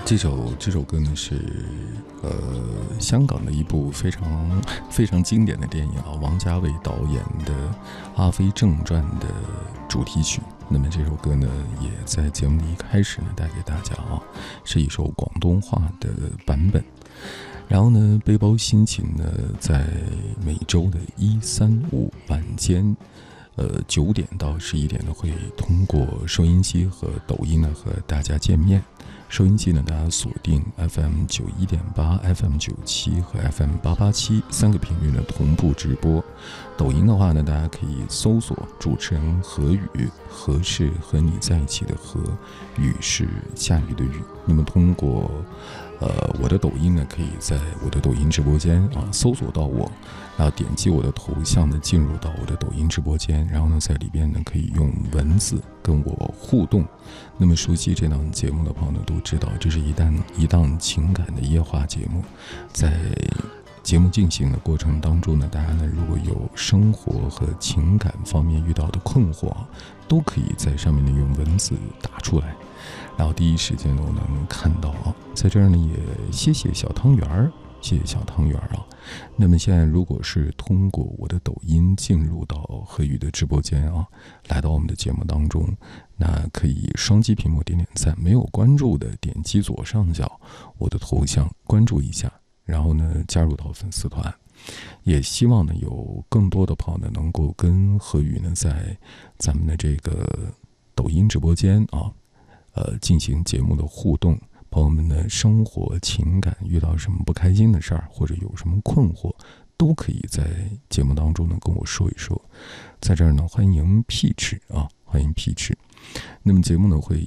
这首歌呢是香港的一部非常经典的电影啊，王家卫导演的《阿飞正传》的主题曲。那么这首歌呢，也在节目的一开始呢带给大家啊，是一首广东话的版本。然后呢，背包心情呢，在每周的1、3、5晚间，9点到11点呢，会通过收音机和抖音呢和大家见面。收音机呢，大家锁定 FM91.8、FM 97和 FM 8873个频率呢同步直播。抖音的话呢，大家可以搜索主持人何宇，何是和你在一起的何，雨是下雨的雨。那么通过我的抖音呢，可以在我的抖音直播间啊搜索到我，然后点击我的头像呢，进入到我的抖音直播间，然后呢，在里边呢可以用文字跟我互动。那么熟悉这档节目的朋友呢，都知道这是一档情感的夜话节目。在节目进行的过程当中呢，大家呢如果有生活和情感方面遇到的困惑，都可以在上面呢用文字打出来，然后第一时间呢我能看到啊。在这儿呢也谢谢小汤圆儿，谢谢小汤圆儿啊。那么现在如果是通过我的抖音进入到何宇的直播间啊，来到我们的节目当中，那可以双击屏幕点点赞，没有关注的点击左上角我的头像关注一下，然后呢加入到粉丝团。也希望呢有更多的朋友呢能够跟何宇呢在咱们的这个抖音直播间啊进行节目的互动。朋友们的生活情感遇到什么不开心的事儿，或者有什么困惑，都可以在节目当中呢跟我说一说。在这儿呢欢迎Peach啊，欢迎Peach。那么节目呢会